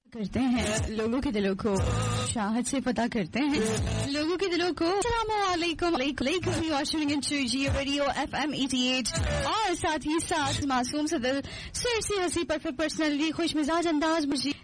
करते हैं लोगों के दिलों को, चाहत से पता करते हैं लोगों के दिलों को। अस्सलामुअलैकुम रेडियो FM 88 और साथ ही साथ मासूम सा दिल, से हंसी, परफेक्ट पर्सनैलिटी, खुश मिजाज अंदाज, मुझे